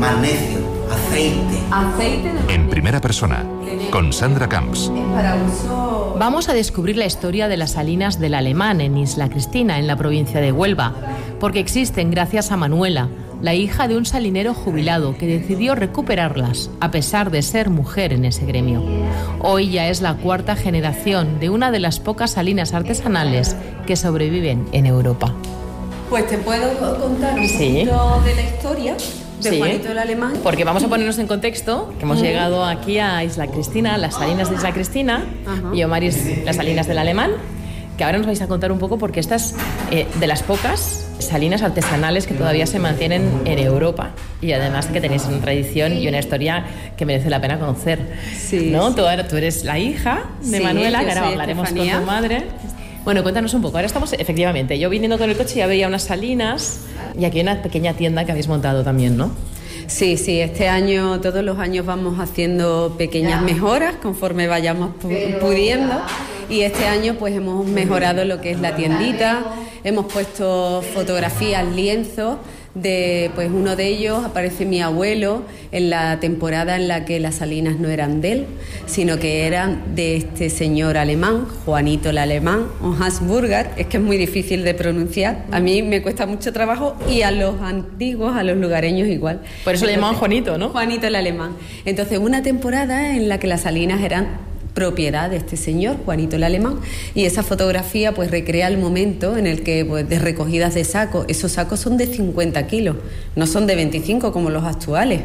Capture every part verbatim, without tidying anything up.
magnesio, aceite. Aceite de En primera persona, con Sandra Camps. para uso. Vamos a descubrir la historia de las salinas del Alemán en Isla Cristina, en la provincia de Huelva, porque existen gracias a Manuela, la hija de un salinero jubilado que decidió recuperarlas a pesar de ser mujer en ese gremio. Hoy ya es la cuarta generación de una de las pocas salinas artesanales que sobreviven en Europa. Pues te puedo contar un Sí. poquito de la historia de Sí. Juanito el Alemán. Porque vamos a ponernos en contexto, que hemos Ujú. llegado aquí a Isla Cristina, las salinas de Isla Cristina, Ajá. y Omaris, las salinas del Alemán, que ahora nos vais a contar un poco porque estas eh, de las pocas salinas artesanales que todavía se mantienen en Europa y además que tenéis una tradición y una historia que merece la pena conocer. Sí, ¿no? sí. Tú, ahora- tú eres la hija de Sí, Manuela, yo que ahora soy hablaremos Estefanía. con tu madre. Bueno, cuéntanos un poco. Ahora estamos, efectivamente, yo viniendo con el coche ya veía unas salinas y aquí hay una pequeña tienda que habéis montado también, ¿no? Sí, sí, este año, todos los años vamos haciendo pequeñas mejoras conforme vayamos pu- pudiendo y este año pues hemos mejorado lo que es la tiendita, hemos puesto fotografías, lienzos, de pues uno de ellos aparece mi abuelo en la temporada en la que las salinas no eran de él, sino que eran de este señor alemán, Juanito el Alemán, o Habsburger, es que es muy difícil de pronunciar, a mí me cuesta mucho trabajo y a los antiguos, a los lugareños igual. Por eso le llamaban Entonces, Juanito, ¿no? Juanito el Alemán. Entonces, una temporada en la que las salinas eran propiedad de este señor, Juanito el Alemán, y esa fotografía pues recrea el momento en el que pues, de recogidas de sacos, esos sacos son de cincuenta kilos, no son de veinticinco como los actuales.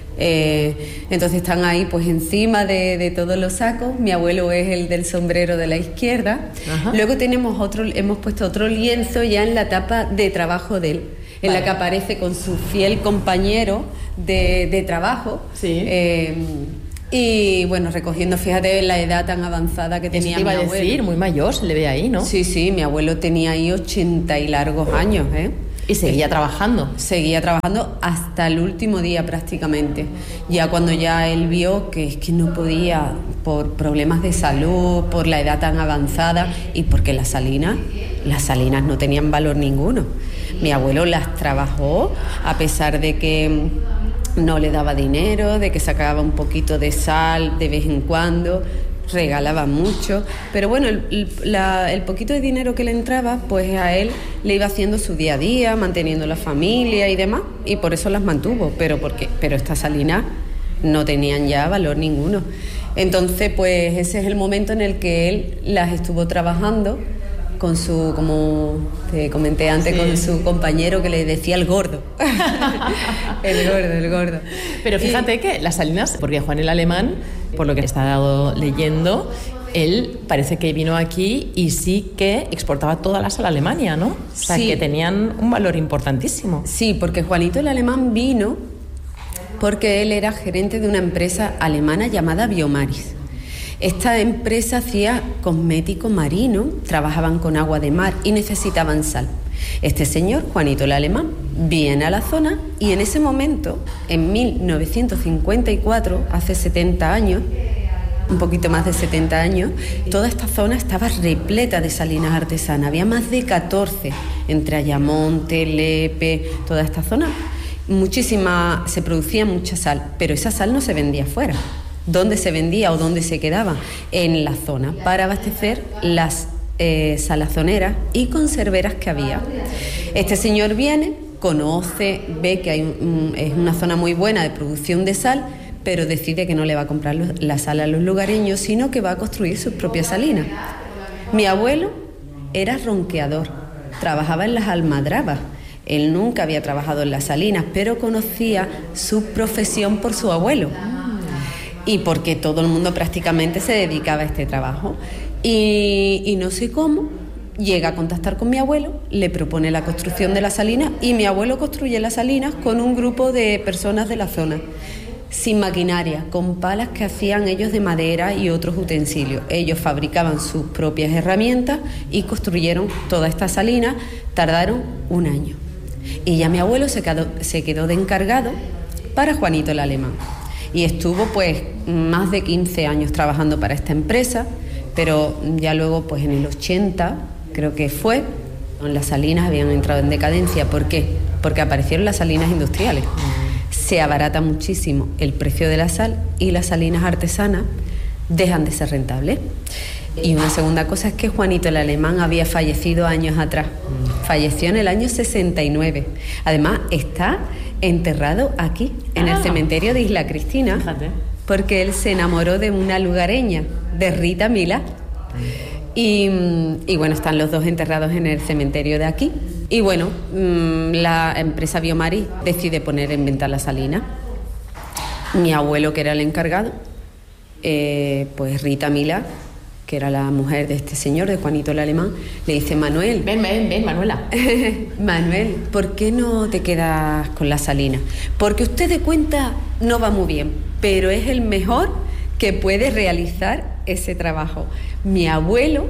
Eh, entonces están ahí pues encima de, de todos los sacos. Mi abuelo es el del sombrero de la izquierda. Ajá. Luego tenemos otro, hemos puesto otro lienzo ya en la etapa de trabajo de él, en Vale. la que aparece con su fiel compañero de, de trabajo. Sí. Eh, y bueno, recogiendo, fíjate la edad tan avanzada que Eso tenía te iba mi a abuelo. decir, muy mayor, se le ve ahí, ¿no? Sí, sí, mi abuelo tenía ahí ochenta y largos años, ¿eh? Y seguía trabajando. Seguía trabajando hasta el último día prácticamente. Ya cuando ya él vio que es que no podía por problemas de salud, por la edad tan avanzada y porque las salinas, las salinas no tenían valor ninguno. Mi abuelo las trabajó a pesar de que no le daba dinero, de que sacaba un poquito de sal de vez en cuando, regalaba mucho, pero bueno, el, el, la, el poquito de dinero que le entraba, pues a él le iba haciendo su día a día, manteniendo la familia y demás, y por eso las mantuvo, pero porque, pero estas salinas no tenían ya valor ninguno. Entonces, pues ese es el momento en el que él las estuvo trabajando con su, como te comenté antes, Sí. con su compañero que le decía el gordo. el gordo, el gordo. Pero fíjate Y- que las salinas, porque Juan el Alemán, por lo que he estado leyendo, él parece que vino aquí y sí que exportaba todas las a la Alemania, ¿no? O sea, Sí. que tenían un valor importantísimo. Sí, porque Juanito el Alemán vino porque él era gerente de una empresa alemana llamada Biomaris. Esta empresa hacía cosmético marino, trabajaban con agua de mar y necesitaban sal. Este señor, Juanito el Alemán, viene a la zona y en ese momento, en mil novecientos cincuenta y cuatro, hace setenta años, un poquito más de setenta años, toda esta zona estaba repleta de salinas artesanas. Había más de catorce, entre Ayamonte, Lepe, toda esta zona. Muchísima, se producía mucha sal, pero esa sal no se vendía fuera. ¿Dónde se vendía o dónde se quedaba? En la zona, para abastecer las eh, salazoneras y conserveras que había. Este señor viene, conoce, ve que hay un, es una zona muy buena de producción de sal, pero decide que no le va a comprar los, la sal a los lugareños, sino que va a construir sus propias salinas. Mi abuelo era ronqueador, trabajaba en las almadrabas. Él nunca había trabajado en las salinas, pero conocía su profesión por su abuelo. Y porque todo el mundo prácticamente se dedicaba a este trabajo. Y, y no sé cómo, llega a contactar con mi abuelo, le propone la construcción de las salinas y mi abuelo construye las salinas con un grupo de personas de la zona, sin maquinaria, con palas que hacían ellos de madera y otros utensilios. Ellos fabricaban sus propias herramientas y construyeron toda esta salina, tardaron un año. Y ya mi abuelo se quedó, se quedó de encargado para Juanito el Alemán. Y estuvo pues más de quince años trabajando para esta empresa, pero ya luego pues en el ochenta creo que fue, las salinas habían entrado en decadencia. ¿Por qué? Porque aparecieron las salinas industriales. se abarata muchísimo el precio de la sal y las salinas artesanas dejan de ser rentables. Y una segunda cosa es que Juanito el Alemán había fallecido años atrás. Falleció en el año sesenta y nueve. Además, está enterrado aquí, en ah. el cementerio de Isla Cristina. Fíjate. Porque él se enamoró de una lugareña, de Rita Milá. Y, y bueno, están los dos enterrados en el cementerio de aquí. Y bueno, la empresa Biomaris decide poner en venta la salina. Mi abuelo, que era el encargado, eh, pues Rita Milá, que era la mujer de este señor, de Juanito el Alemán, le dice: Manuel... Ven, ven, ven, Manuela. Manuel, ¿por qué no te quedas con la salina? Porque usted de cuenta no va muy bien, pero es el mejor que puede realizar ese trabajo. Mi abuelo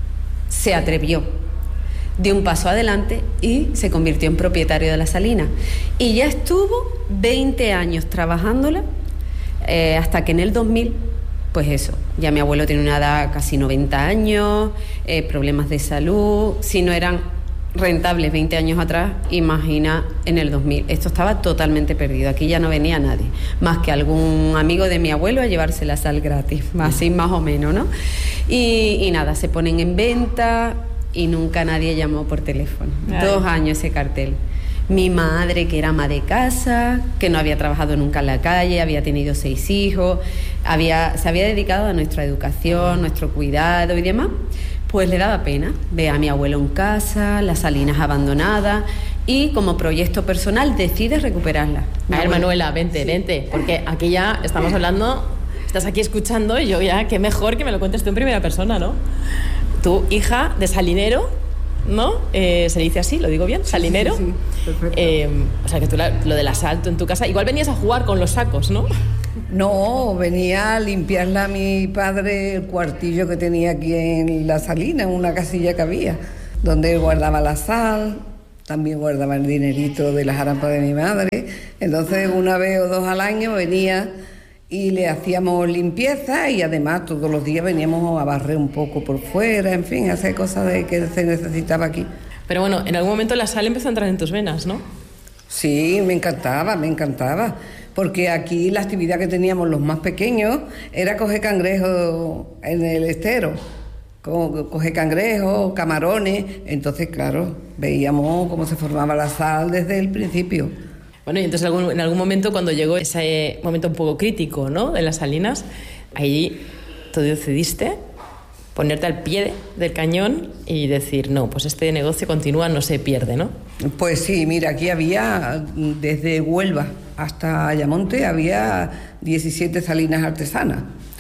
se atrevió, dio un paso adelante y se convirtió en propietario de la salina. Y ya estuvo veinte años trabajándola, eh, hasta que en el dos mil... Pues eso, ya mi abuelo tiene una edad casi noventa años, eh, problemas de salud. Si no eran rentables veinte años atrás, imagina en el dos mil. Esto estaba totalmente perdido, aquí ya no venía nadie, más que algún amigo de mi abuelo a llevarse la sal gratis, así más o menos, ¿no? Y, y nada, se ponen en venta y nunca nadie llamó por teléfono. Ay. Dos años ese cartel. Mi madre, que era ama de casa, que no había trabajado nunca en la calle, había tenido seis hijos, había, se había dedicado a nuestra educación, nuestro cuidado y demás, pues le daba pena ver a mi abuelo en casa, las salinas abandonadas, y como proyecto personal decide recuperarla. A ver, Manuela, vente, vente, porque aquí ya estamos hablando, estás aquí escuchando y yo ya, qué mejor que me lo cuentes tú en primera persona, ¿no? Tu hija de salinero, ¿no? Eh, se le dice así, lo digo bien, salinero. Sí, sí, sí. Perfecto. Eh, o sea, que tú la, lo del asalto en tu casa, igual venías a jugar con los sacos, ¿no? No, venía a limpiarle a mi padre el cuartillo que tenía aquí en la salina, en una casilla que había, donde él guardaba la sal, también guardaba el dinerito de las arampas de mi madre. Entonces, una vez o dos al año venía y le hacíamos limpieza, y además todos los días veníamos a barrer un poco por fuera, en fin, a hacer cosas de que se necesitaba aquí. Pero bueno, en algún momento la sal empezó a entrar en tus venas, ¿no? Sí, me encantaba, me encantaba, porque aquí la actividad que teníamos los más pequeños era coger cangrejos en el estero, co- coger cangrejos, camarones. Entonces, claro, veíamos cómo se formaba la sal desde el principio. Bueno, y entonces en algún momento, cuando llegó ese momento un poco crítico, ¿no?, de las salinas, ahí tú decidiste ponerte al pie del cañón y decir: no, pues este negocio continúa, no se pierde, ¿no? Pues sí, mira, aquí había, desde Huelva hasta Ayamonte, había diecisiete salinas artesanas.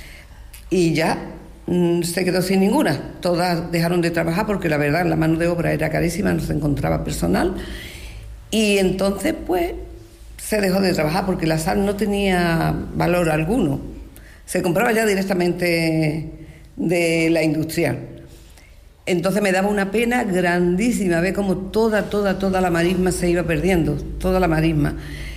Y ya mmm, se quedó sin ninguna. Todas dejaron de trabajar porque la verdad la mano de obra era carísima, no se encontraba personal. Y entonces, pues, se dejó de trabajar porque la sal no tenía valor alguno. Se compraba ya directamente de la industrial. Entonces me daba una pena grandísima ver cómo toda, toda, toda la marisma se iba perdiendo, toda la marisma.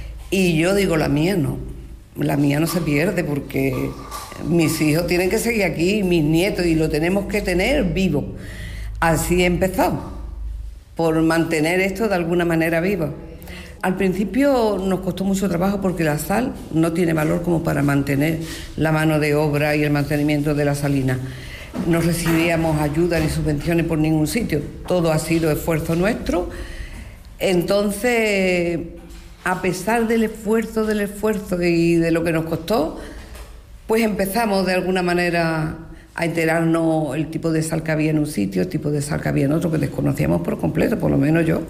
Y yo digo, la mía no, la mía no se pierde, porque mis hijos tienen que seguir aquí, mis nietos, y lo tenemos que tener vivo. Así empezó, por mantener esto de alguna manera vivo. Al principio nos costó mucho trabajo porque la sal no tiene valor como para mantener la mano de obra y el mantenimiento de la salina. No recibíamos ayuda ni subvenciones por ningún sitio, todo ha sido esfuerzo nuestro. Entonces, a pesar del esfuerzo, del esfuerzo y de lo que nos costó, pues empezamos de alguna manera a enterarnos el tipo de sal que había en un sitio, el tipo de sal que había en otro, que desconocíamos por completo, por lo menos yo.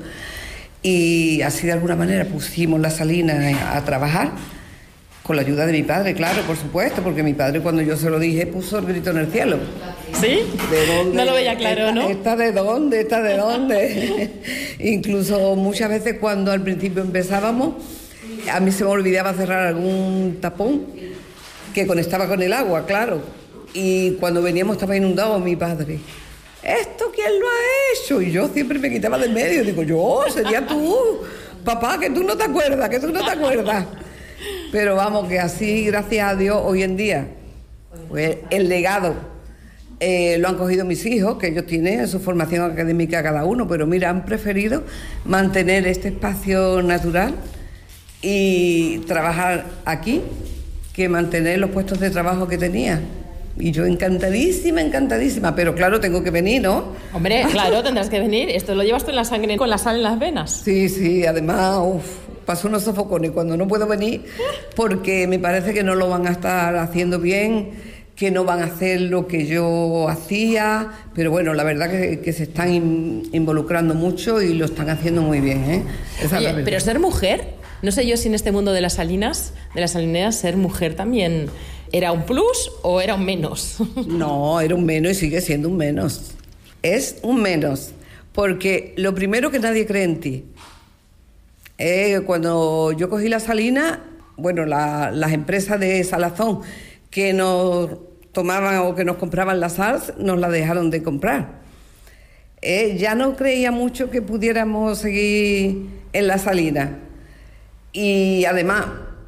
Y así de alguna manera pusimos la salina a trabajar, con la ayuda de mi padre, claro, por supuesto, porque mi padre, cuando yo se lo dije, puso el grito en el cielo. ¿Sí? ¿De dónde? No lo veía claro, ¿no? ¿Esta de dónde? ¿Esta de dónde? Incluso muchas veces cuando al principio empezábamos, a mí se me olvidaba cerrar algún tapón que conectaba con el agua, claro. Y cuando veníamos estaba inundado mi padre. ¿Esto quién lo ha hecho? Y yo siempre me quitaba del medio. Digo, yo, sería tú, papá, que tú no te acuerdas, que tú no te acuerdas. Pero vamos, que así, gracias a Dios, hoy en día, pues el legado eh, lo han cogido mis hijos, que ellos tienen su formación académica cada uno, pero mira, han preferido mantener este espacio natural y trabajar aquí que mantener los puestos de trabajo que tenía. Y yo encantadísima, encantadísima, pero claro, tengo que venir, ¿no? Hombre, claro, tendrás que venir. Esto lo llevas tú en la sangre, con la sal en las venas. Sí, sí, además, uff, paso unos sofocones cuando no puedo venir porque me parece que no lo van a estar haciendo bien, que no van a hacer lo que yo hacía, pero bueno, la verdad que, que se están in, involucrando mucho y lo están haciendo muy bien, ¿eh? Esa Oye, es la pero ser mujer, no sé yo si en este mundo de las salinas, de las salineras, ser mujer también era un plus o era un menos. No, era un menos y sigue siendo un menos. Es un menos, porque lo primero que nadie cree en ti. Eh, cuando yo cogí la salina, bueno, la, las empresas de salazón que nos tomaban o que nos compraban la sal, nos la dejaron de comprar. Eh, ya no creía mucho que pudiéramos seguir en la salina. Y además,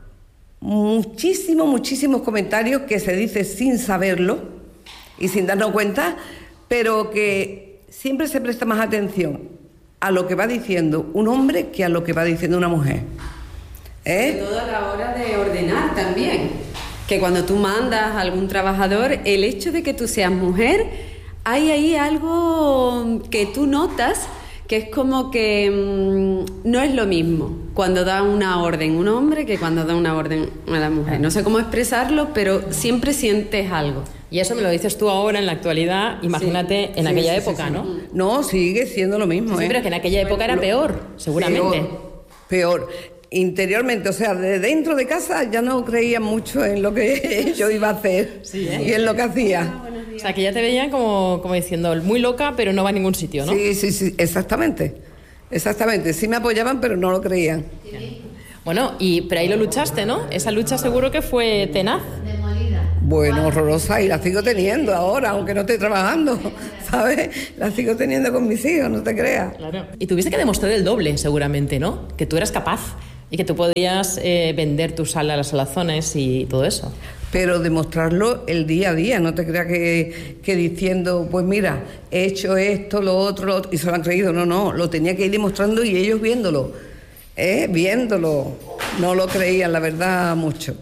muchísimos, muchísimos comentarios que se dice sin saberlo y sin darnos cuenta, pero que siempre se presta más atención a lo que va diciendo un hombre que a lo que va diciendo una mujer. ¿Eh? Sobre todo a la hora de ordenar también. Que cuando tú mandas a algún trabajador, el hecho de que tú seas mujer, hay ahí algo que tú notas que es como que mmm, no es lo mismo cuando da una orden un hombre que cuando da una orden a la mujer. No sé cómo expresarlo, pero siempre sientes algo. Y eso me lo dices tú ahora en la actualidad, imagínate sí, en sí, aquella sí, época, sí, sí. ¿no? No, sigue siendo lo mismo. Sí, ¿eh? Pero que en aquella época era peor, seguramente. Peor, peor. Interiormente, o sea, de dentro de casa ya no creía mucho en lo que yo iba a hacer sí, ¿eh? y en lo que hacía. Ah, o sea, que ya te veían como, como diciendo, muy loca, pero no va a ningún sitio, ¿no? Sí, sí, sí, exactamente. Exactamente. Sí me apoyaban, pero no lo creían. Bueno, y pero ahí lo luchaste, ¿no? Esa lucha seguro que fue tenaz. Bueno, horrorosa, y la sigo teniendo ahora, aunque no esté trabajando, ¿sabes? La sigo teniendo con mis hijos, no te creas. Claro. Y tuviste que demostrar el doble, seguramente, ¿no? Que tú eras capaz y que tú podías eh, vender tu sal a las salazones y todo eso. Pero demostrarlo el día a día, no te creas que, que diciendo, pues mira, he hecho esto, lo otro, lo otro, y se lo han creído. No, no, lo tenía que ir demostrando y ellos viéndolo, ¿eh? Viéndolo. No lo creían, la verdad, mucho.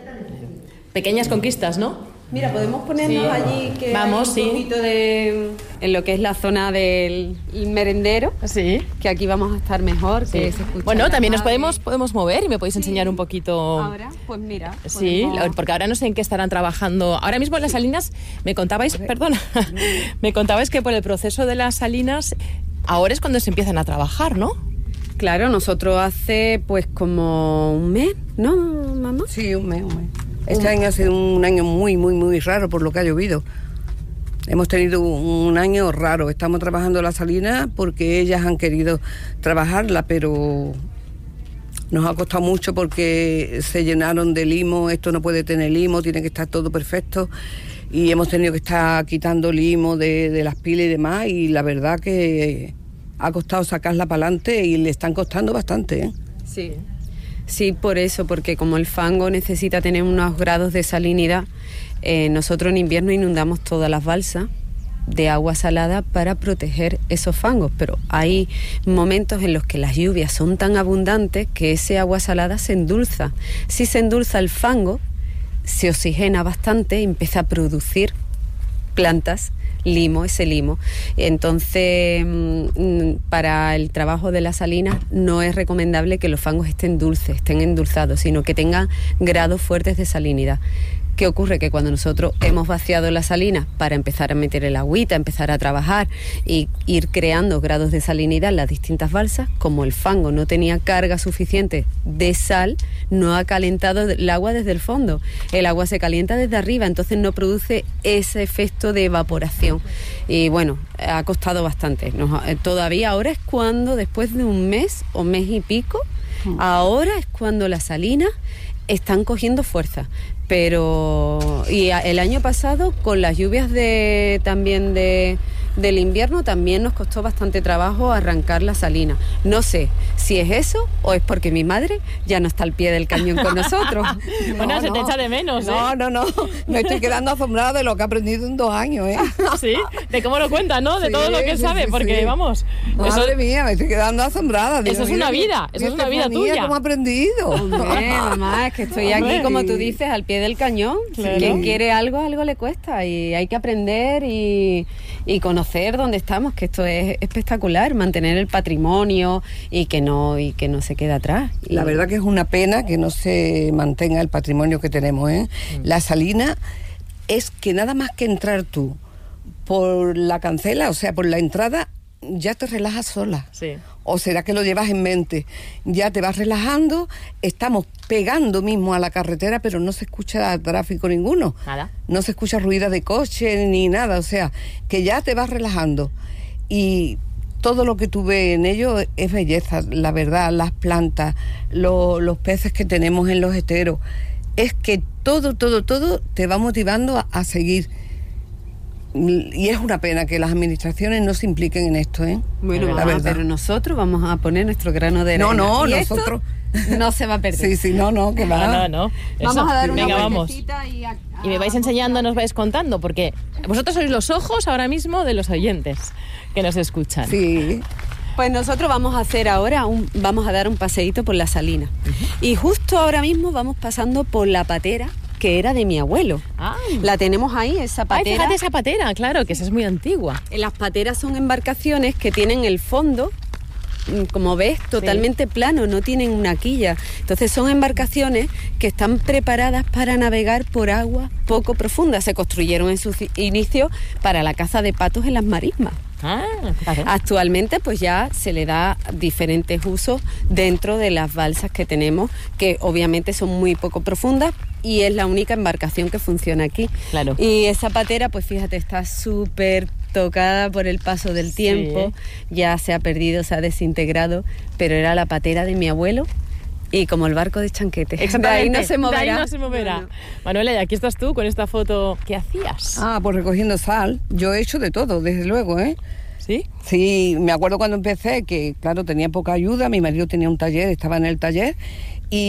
Pequeñas conquistas, ¿no? Mira, podemos ponernos sí. allí que Vamos, hay un sí. poquito de en lo que es la zona del merendero, sí. que aquí vamos a estar mejor, sí. que se escucha. Bueno, también nos podemos podemos mover y me podéis sí. enseñar un poquito. Ahora, pues mira. Sí, podemos... porque ahora no sé en qué estarán trabajando. Ahora mismo en las salinas me contabais, perdona, me contabais que por el proceso de las salinas ahora es cuando se empiezan a trabajar, ¿no? Claro, nosotros hace pues como un mes, ¿no, mamá? Sí, un mes, un mes. Este año ha sido un año muy, muy, muy raro por lo que ha llovido. Hemos tenido un año raro. Estamos trabajando la salina porque ellas han querido trabajarla, pero nos ha costado mucho porque se llenaron de limo. Esto no puede tener limo, tiene que estar todo perfecto. Y hemos tenido que estar quitando limo de, de las pilas y demás. Y la verdad que ha costado sacarla para adelante y le están costando bastante, ¿eh? Sí. Sí, por eso, porque como el fango necesita tener unos grados de salinidad, eh, nosotros en invierno inundamos todas las balsas de agua salada para proteger esos fangos, pero hay momentos en los que las lluvias son tan abundantes que ese agua salada se endulza. Si se endulza el fango, se oxigena bastante y empieza a producir plantas, limo, ese limo. Entonces, para el trabajo de las salinas no es recomendable que los fangos estén dulces, estén endulzados, sino que tengan grados fuertes de salinidad. ¿Qué ocurre? Que cuando nosotros hemos vaciado la salina para empezar a meter el agüita, empezar a trabajar y ir creando grados de salinidad en las distintas balsas, como el fango no tenía carga suficiente de sal, no ha calentado el agua desde el fondo. El agua se calienta desde arriba, entonces no produce ese efecto de evaporación. Y bueno, ha costado bastante. Nos, todavía ahora es cuando, después de un mes o mes y pico, ahora es cuando las salinas están cogiendo fuerza. Pero y el año pasado con las lluvias de también de, del invierno también nos costó bastante trabajo arrancar la salina. No sé si es eso o es porque mi madre ya no está al pie del cañón con nosotros. Bueno, No, se te no. echa de menos, ¿eh? No, no, no. Me estoy quedando asombrada de lo que he aprendido en dos años, ¿eh? Sí, de cómo lo cuenta, ¿no? De Sí, todo lo que sí, sabe, sí, porque sí. vamos. Madre mía, me estoy quedando asombrada. Digo, Eso es mira una mi- vida, eso mi es una vida Estefanía, tuya. ¿Cómo ha aprendido? Hombre, mamá, es que estoy aquí, Hombre. como tú dices, al pie del cañón. Claro. Quien quiere algo, algo le cuesta y hay que aprender y, y conocer dónde estamos, que esto es espectacular, mantener el patrimonio y que no y que no se quede atrás. Y- La verdad que es una pena que no se mantenga el patrimonio que tenemos, ¿eh? La salina es que nada más que entrar tú por la cancela, o sea, por la entrada, ya te relajas sola. Sí. ¿O será que lo llevas en mente? Ya te vas relajando, estamos pegando mismo a la carretera, pero no se escucha tráfico ninguno. Nada. No se escucha ruido de coche ni nada, o sea, que ya te vas relajando. Y todo lo que tú ves en ello es belleza, la verdad, las plantas, lo- los peces que tenemos en los esteros. Es que todo, todo, todo te va motivando a, a seguir. Y es una pena que las administraciones no se impliquen en esto, ¿eh? Bueno, la mamá, verdad. pero nosotros vamos a poner nuestro grano de arena. No, no, Y esto nosotros- no se va a perder. Sí, sí, no, no, que va. No, no, no. Vamos Eso. a dar una Venga, vamos. vueltecita y a- Y me vais a- enseñando, nos vais contando, porque vosotros sois los ojos ahora mismo de los oyentes que nos escuchan. Sí. Pues nosotros vamos a hacer ahora, un, vamos a dar un paseíto por la salina. Y justo ahora mismo vamos pasando por la patera que era de mi abuelo. Ay. La tenemos ahí, esa Ay, patera. fíjate esa patera, claro, que esa es muy antigua. Las pateras son embarcaciones que tienen el fondo, mm, como ves, totalmente plano, no tienen una quilla. Entonces son embarcaciones que están preparadas para navegar por aguas poco profundas. Se construyeron en su ci- inicio para la caza de patos en las marismas. Ah, fíjate. Actualmente pues ya se le da diferentes usos dentro de las balsas que tenemos, que obviamente son muy poco profundas y es la única embarcación que funciona aquí. Claro. Y esa patera pues fíjate está súper tocada por el paso del tiempo, ya se ha perdido, se ha desintegrado, pero era la patera de mi abuelo y como el barco de Chanquete. De Exactamente. ahí no se moverá. De ahí no se moverá. No, no. Manuela, y aquí estás tú con esta foto. ¿Qué hacías? Ah, pues recogiendo sal. Yo he hecho de todo, desde luego, ¿eh? ¿Sí? Sí, me acuerdo cuando empecé que, claro, tenía poca ayuda, mi marido tenía un taller, estaba en el taller